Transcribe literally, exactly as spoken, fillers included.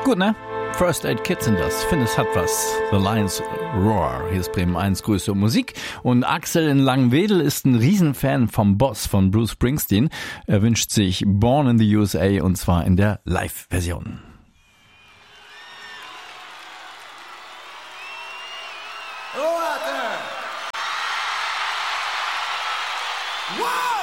Gut, ne? First Aid Kids sind das. Finde, es hat was. The Lions Roar. Hier ist Bremen eins, Grüße und Musik. Und Axel in Langwedel ist ein Riesenfan vom Boss von Bruce Springsteen. Er wünscht sich Born in the U S A und zwar in der Live-Version. Hello out there. Wow!